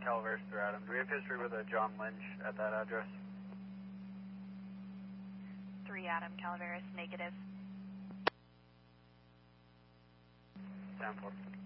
Calaveras through Adam. Do we have history with a John Lynch at that address? 3 Adam, Calaveras, negative. Down 4.